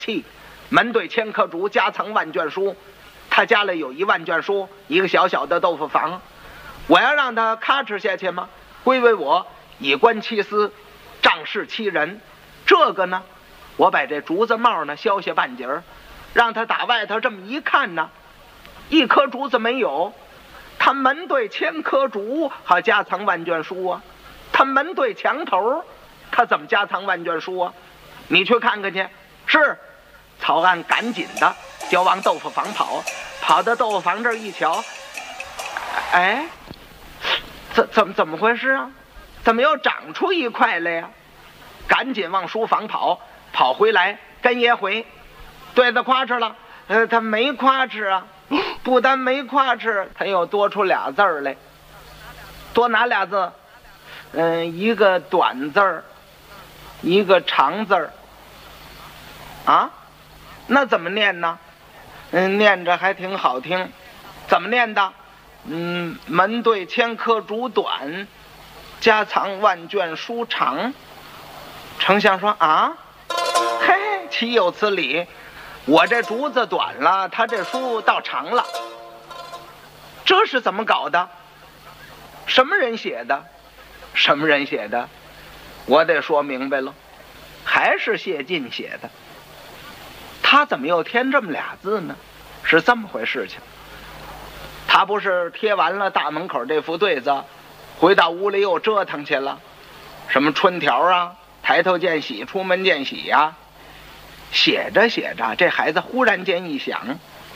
气，门对千棵竹，家藏万卷书。他家里有1万卷书，一个小小的豆腐房，我要让他咔哧下去吗？归为我，以官七司，仗势欺人。这个呢，我把这竹子帽呢削下半截儿，让他打外头这么一看呢，一颗竹子没有。他门对千棵竹，好家藏万卷书啊。他门对墙头，他怎么家藏万卷书啊？你去看看去。是，曹安赶紧的就往豆腐房跑，跑到豆腐房这儿一瞧，哎，怎么回事啊？怎么又长出一块来呀？赶紧往书房跑回来跟爷回，对子夸哧了。他没夸哧啊，不但没夸哧，他又多出俩字儿来。多哪俩字？一个短字儿，一个长字儿。啊，那怎么念呢？念着还挺好听。怎么念的？门对千棵竹短，家藏万卷书长。丞相说啊，嘿，岂有此理！我这竹子短了，他这书倒长了，这是怎么搞的？什么人写的？什么人写的？我得说明白了，还是谢晋写的。他怎么又添这么俩字呢？是这么回事情。他不是贴完了大门口这副对子，回到屋里又折腾去了，什么春条啊，抬头见喜，出门见喜呀。写着写着，这孩子忽然间一想，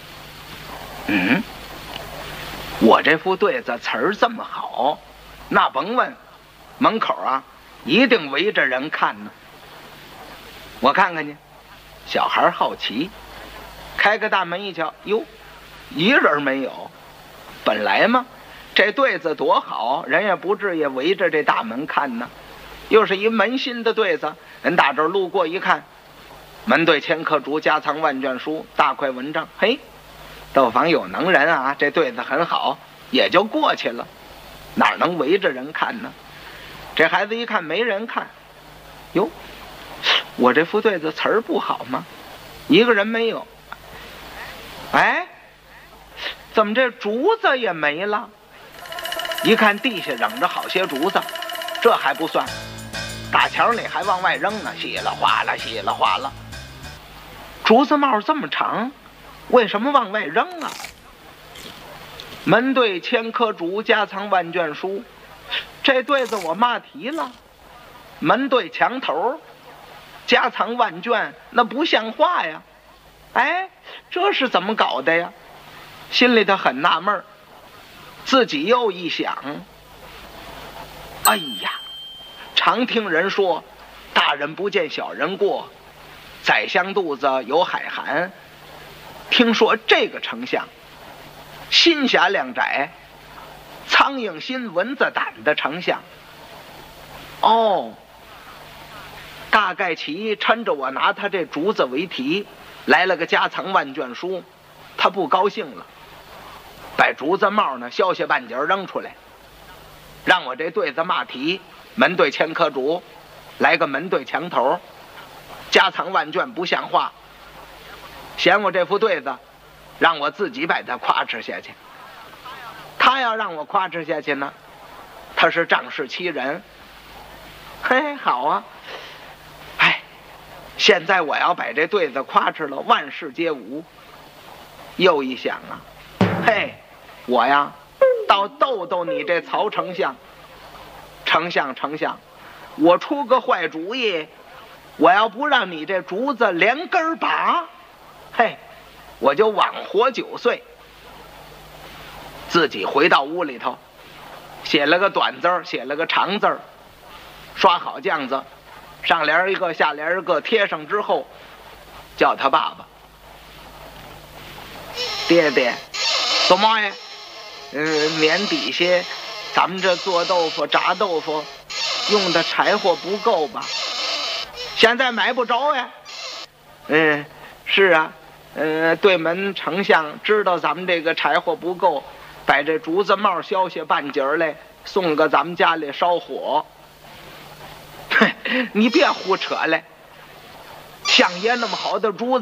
我这副对子词儿这么好，那甭问，门口啊一定围着人看呢。我看看去。小孩好奇，开个大门一瞧，哟，一人没有。本来嘛，这对子多好，人也不至于围着这大门看呢。又是一门新的对子，人打这儿路过一看，门对千棵竹，家藏万卷书，大块文章。嘿，豆坊有能人啊，这对子很好，也就过去了，哪能围着人看呢？这孩子一看没人看，哟，我这副对子词儿不好吗？一个人没有。哎，怎么这竹子也没了？一看地下扔着好些竹子，这还不算，大桥里还往外扔呢，稀了哗啦，稀了哗啦。竹子帽这么长，为什么往外扔啊？门对千棵竹，家藏万卷书。这对子我嘛提了？门对墙头，家藏万卷，那不像话呀。哎，这是怎么搞的呀？心里头很纳闷，自己又一想，哎呀，常听人说大人不见小人过，宰相肚子有海涵。听说这个丞相心狭量窄，苍蝇心蚊子胆的丞相。哦，大概其趁着我拿他这竹子为题，来了个家藏万卷书，他不高兴了，把竹子帽呢削下半截扔出来，让我这对子嘛题，门对千棵竹，来个门对墙头，家藏万卷不像话，嫌我这副对子，让我自己把它夸哧下去。他要让我夸哧下去呢，他是仗势欺人。嘿，好啊，哎，现在我要把这对子夸哧了，万事皆无。又一想啊，嘿，我呀倒逗逗你这曹丞相。丞相，我出个坏主意，我要不让你这竹子连根拔，嘿，我就枉活9岁。自己回到屋里头，写了个短字儿，写了个长字儿，刷好浆子，上联一个下联一个，贴上之后叫他爸爸。爹爹，做嘛呀？年底下咱们这做豆腐炸豆腐用的柴火不够吧？现在买不着呀。是啊，对门丞相知道咱们这个柴火不够，把这竹子帽削下半截来，送个咱们家里烧火。你别胡扯来，相爷那么好的竹子